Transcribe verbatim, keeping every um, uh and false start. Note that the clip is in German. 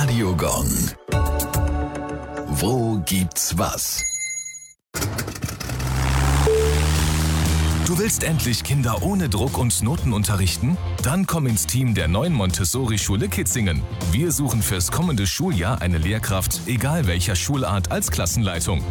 Radiogon. Wo gibt's was? Du willst endlich Kinder ohne Druck und Noten unterrichten? Dann komm ins Team der neuen Montessori-Schule Kitzingen. Wir suchen fürs kommende Schuljahr eine Lehrkraft, egal welcher Schulart, als Klassenleitung.